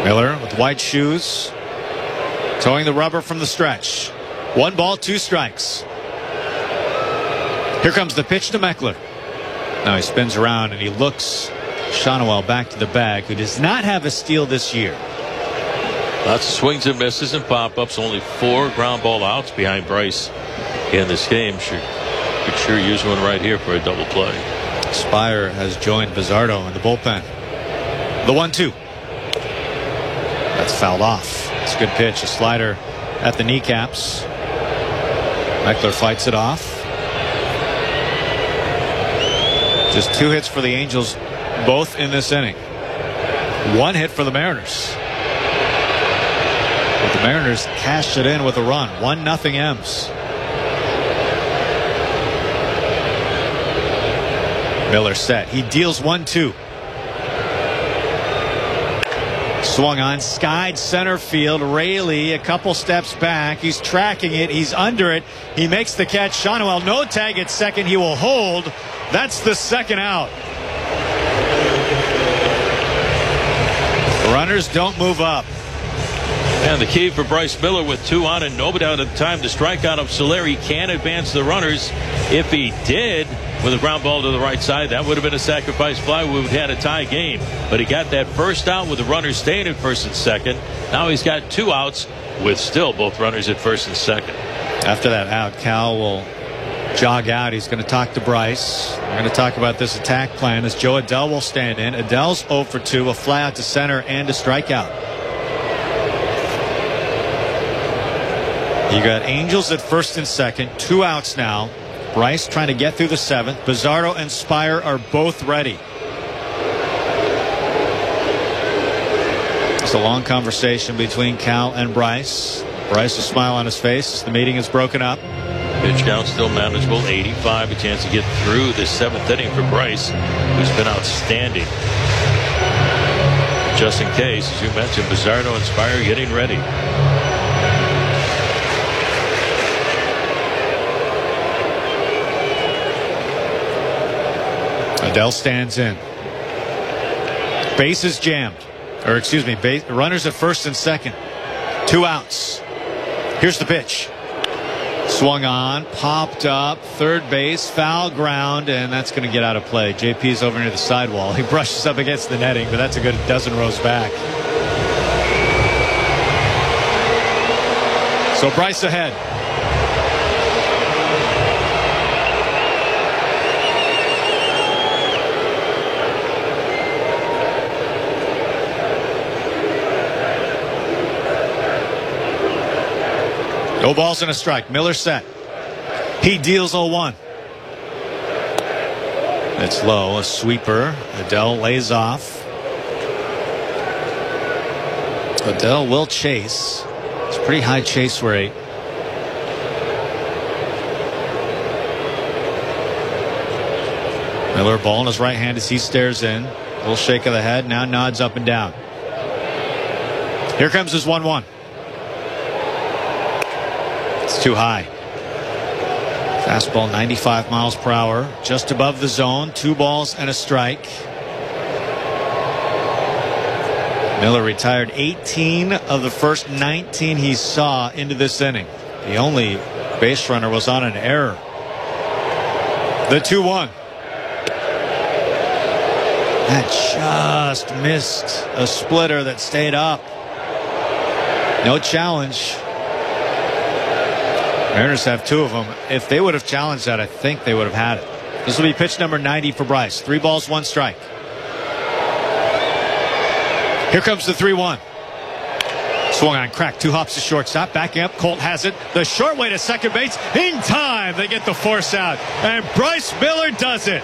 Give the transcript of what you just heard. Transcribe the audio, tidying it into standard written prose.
Miller with white shoes, towing the rubber from the stretch. 1 ball, 2 strikes. Here comes the pitch to Meckler. Now he spins around and he looks Shawnuel back to the bag, who does not have a steal this year. Lots of swings and misses and pop-ups. Only 4 ground ball outs behind Bryce in this game. Could sure use one right here for a double play. Spire has joined Bizzardo in the bullpen. The 1-2. That's fouled off. It's a good pitch. A slider at the kneecaps. Meckler fights it off. Just 2 hits for the Angels, both in this inning. 1 hit for the Mariners. But the Mariners cashed it in with a run. 1-0 M's. Miller set. He deals 1-2. Swung on, skied center field. Raley a couple steps back. He's tracking it. He's under it. He makes the catch. Shawnuel no tag at second. He will hold. That's the second out. Runners don't move up. And the key for Bryce Miller with 2 on and nobody out at the time to strike out of Solari can advance the runners. If he did, with a ground ball to the right side, that would have been a sacrifice fly. We would have had a tie game. But he got that first out with the runners staying at first and second. Now he's got 2 outs with still both runners at first and second. After that out, Cal will jog out. He's going to talk to Bryce. We're going to talk about this attack plan as Joe Adell will stand in. Adell's 0 for 2, a fly out to center and a strikeout. You got Angels at first and second, 2 outs now. Bryce trying to get through the 7th. Bizzardo and Spire are both ready. It's a long conversation between Cal and Bryce. Bryce, a smile on his face as the meeting is broken up. Pitch count still manageable, 85. A chance to get through the 7th inning for Bryce, who's been outstanding. Just in case, as you mentioned, Bizzardo and Spire getting ready. Adell stands in. Base is jammed. Or excuse me, runners at first and second. 2 outs. Here's the pitch. Swung on, popped up, third base, foul ground, and that's going to get out of play. JP's over near the sidewall. He brushes up against the netting, but that's a good dozen rows back. So Bryce ahead. No balls and a strike. Miller set. He deals 0-1. It's low. A sweeper. Adell lays off. Adell will chase. It's a pretty high chase rate. Miller ball in his right hand as he stares in. A little shake of the head. Now nods up and down. Here comes his 1-1. It's too high. Fastball 95 miles per hour, just above the zone. 2 balls and a strike. Miller retired 18 of the first 19 he saw into this inning. The only base runner was on an error. The 2-1. That just missed a splitter that stayed up. No challenge. Mariners have 2 of them. If they would have challenged that, I think they would have had it. This will be pitch number 90 for Bryce. 3 balls, 1 strike. Here comes the 3-1. Swung on, crack, 2 hops to shortstop. Backing up, Colt has it. The short way to second base. In time, they get the force out. And Bryce Miller does it.